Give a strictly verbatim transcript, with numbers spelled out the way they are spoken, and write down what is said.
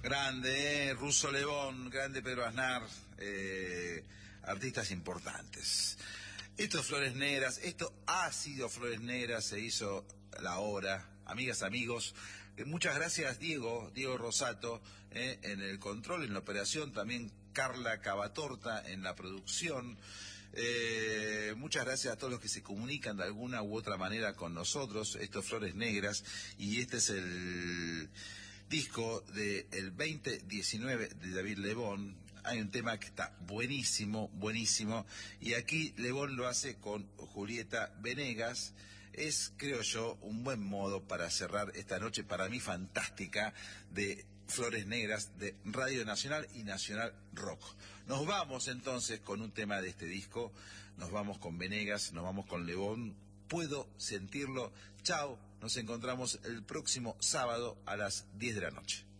Grande, eh, Russo Lebón, grande Pedro Aznar, eh, artistas importantes. Esto es Flores Negras, esto ha sido Flores Negras, se hizo la hora. Amigas, amigos, eh, muchas gracias Diego, Diego Rosato, eh, en el control, en la operación, también Carla Cavatorta en la producción. Eh, muchas gracias a todos los que se comunican de alguna u otra manera con nosotros. Esto es Flores Negras y este es el disco del veinte diecinueve de David Lebón. Hay un tema que está buenísimo, buenísimo, y aquí Lebón lo hace con Julieta Venegas. Es, creo yo, un buen modo para cerrar esta noche, para mí fantástica, de Flores Negras de Radio Nacional y Nacional Rock. Nos vamos entonces con un tema de este disco, nos vamos con Venegas, nos vamos con Lebón. Puedo sentirlo. Chao, nos encontramos el próximo sábado a las diez de la noche.